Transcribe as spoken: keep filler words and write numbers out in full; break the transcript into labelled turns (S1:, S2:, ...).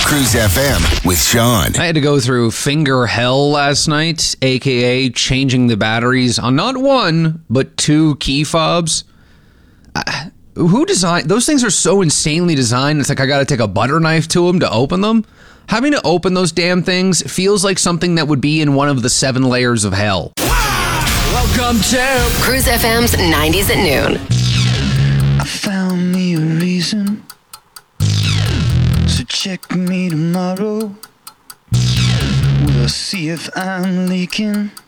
S1: Cruise F M with Sean.
S2: I had to go through finger hell last night, a k a changing the batteries on not one, but two key fobs. Uh, who designed... Those things are so insanely designed, it's like I gotta take a butter knife to them to open them. Having to open those damn things feels like something that would be in one of the seven layers of hell.
S3: Welcome to
S4: Cruise F M's nineties at noon.
S5: I found me a reason, so check me tomorrow. We'll see if I'm leaking.